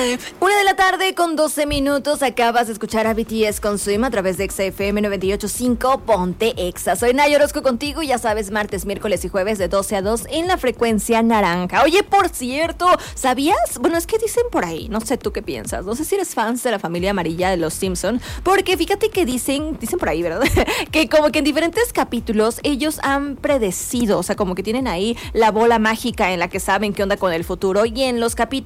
1:00 con 12 minutos. Acabas de escuchar a BTS con Swim a través de XFM 98.5. Ponte Exa. Soy Nay Orozco contigo. Ya sabes, martes, miércoles y jueves de 12 a 2 en la frecuencia naranja. Oye, por cierto, ¿sabías? Bueno, es que dicen por ahí, no sé tú qué piensas. No sé si eres fans de la familia amarilla de los Simpson, porque fíjate que dicen por ahí, ¿verdad? Que como que en diferentes capítulos ellos han predecido, o sea, como que tienen ahí la bola mágica en la que saben qué onda con el futuro, y en los capítulos